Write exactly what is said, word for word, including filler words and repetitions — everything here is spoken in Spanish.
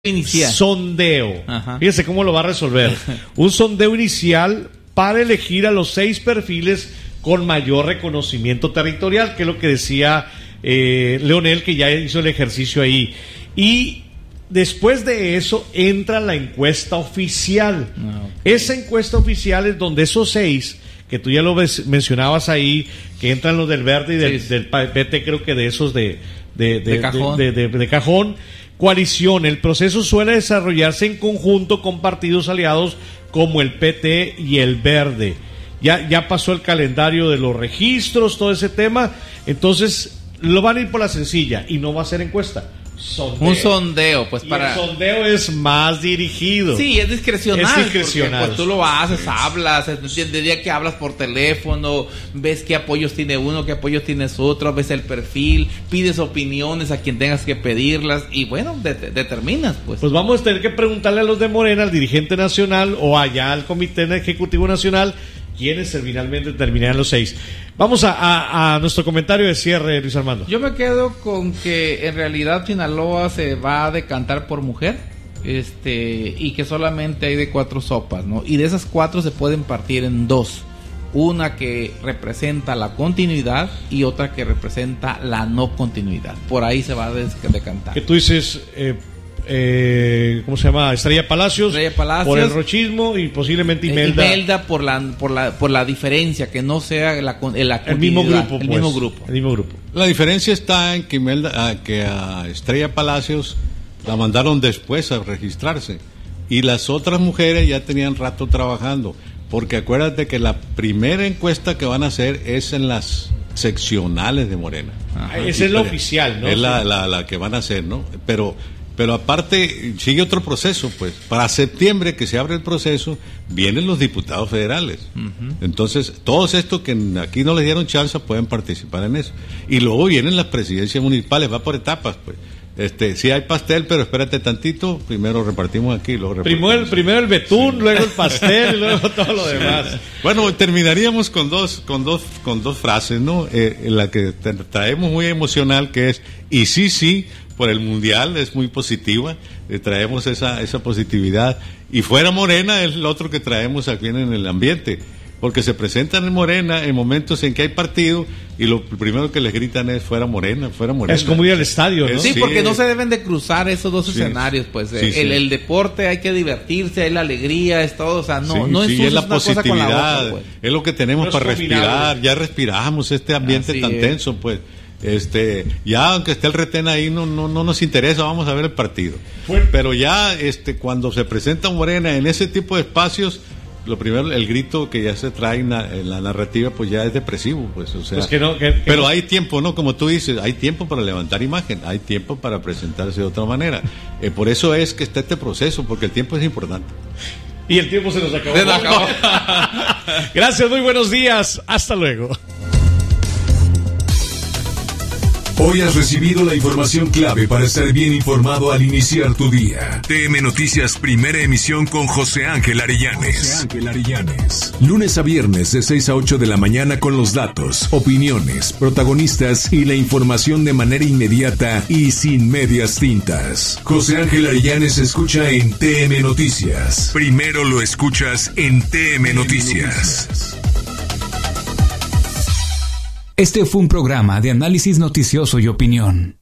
inicial. Sondeo. Ajá. Fíjese cómo lo va a resolver. Un sondeo inicial para elegir a los seis perfiles con mayor reconocimiento territorial, que es lo que decía eh, Leonel, que ya hizo el ejercicio ahí. Y después de eso entra la encuesta oficial. Ah, okay. Esa encuesta oficial es donde esos seis, que tú ya lo ves, mencionabas ahí, que entran los del verde y del, sí. del P T, creo que de esos de, de, de, de cajón. de, de, de, de cajón. Coalición. El proceso suele desarrollarse en conjunto con partidos aliados como el P T y el Verde. Ya, ya pasó el calendario de los registros, todo ese tema. Entonces, lo van a ir por la sencilla y no va a ser encuesta. Sondeo. Un sondeo, pues y para. el sondeo es más dirigido. Sí, es discrecional. Es discrecional. Porque, pues, tú lo haces, hablas, de día que hablas por teléfono, ves qué apoyos tiene uno, qué apoyos tienes otro, ves el perfil, pides opiniones a quien tengas que pedirlas y bueno, de, de, determinas, pues. Pues vamos a tener que preguntarle a los de Morena, al dirigente nacional o allá al Comité Ejecutivo Nacional, quiénes finalmente terminarán los seis. Vamos a, a, a nuestro comentario de cierre, Luis Armando. Yo me quedo con que en realidad Sinaloa se va a decantar por mujer, este, y que solamente hay de cuatro sopas, ¿no? Y de esas cuatro se pueden partir en dos. Una que representa la continuidad y otra que representa la no continuidad. Por ahí se va a decantar. Que tú dices, eh, eh, ¿cómo se llama? Estrella Palacios, Estrella Palacios por el rochismo y posiblemente Imelda. Imelda por la por la por la diferencia, que no sea la, la el mismo grupo, el pues, mismo grupo. El mismo grupo. La diferencia está en que Imelda, ah, que a Estrella Palacios la mandaron después a registrarse y las otras mujeres ya tenían rato trabajando, porque acuérdate que la primera encuesta que van a hacer es en las seccionales de Morena. Ajá. Esa es la oficial, ¿no? Es la, la, la que van a hacer, ¿no? Pero Pero aparte sigue otro proceso, pues. Para septiembre, que se abre el proceso, vienen los diputados federales. Uh-huh. Entonces, todos estos que aquí no les dieron chance pueden participar en eso. Y luego vienen las presidencias municipales, va por etapas, pues. Este, sí hay pastel, pero espérate tantito, primero repartimos aquí, luego repartimos. Primero el, primero el betún, sí. Luego el pastel, y luego todo lo demás. Bueno, terminaríamos con dos, con dos, con dos frases, ¿no? Eh, en la que traemos muy emocional, que es, y sí, sí, por el mundial, es muy positiva, eh, traemos esa, esa positividad, y fuera Morena es lo otro que traemos aquí en el ambiente, porque se presentan en Morena en momentos en que hay partido y lo primero que les gritan es fuera Morena, fuera Morena. Es como ir al estadio, ¿no? Sí, porque no se deben de cruzar esos dos sí. escenarios, pues. Sí, el, sí. el deporte hay que divertirse, hay la alegría, es todo, o sea, no, sí, no sí, es la una positividad, cosa con la otra, pues. Es lo que tenemos no para respirar, ya respiramos este ambiente Así tan es. tenso, pues. Este, ya aunque esté el retén ahí no, no, no nos interesa, vamos a ver el partido. Bueno. Pero ya este cuando se presenta Morena en ese tipo de espacios, lo primero, el grito que ya se trae en la, en la narrativa, pues ya es depresivo, pues, o sea. Pues que no, que, que pero no. hay tiempo, ¿no? Como tú dices, hay tiempo para levantar imagen, hay tiempo para presentarse de otra manera. Eh, por eso es que está este proceso, porque el tiempo es importante. Y el tiempo se nos acabó. Se nos acabó. Gracias, muy buenos días. Hasta luego. Hoy has recibido la información clave para estar bien informado al iniciar tu día. T M Noticias, primera emisión con José Ángel Arellanes. José Ángel Arellanes. Lunes a viernes de seis a ocho de la mañana con los datos, opiniones, protagonistas y la información de manera inmediata y sin medias tintas. José Ángel Arellanes escucha en T M Noticias. Primero lo escuchas en T M Noticias. Este fue un programa de análisis noticioso y opinión.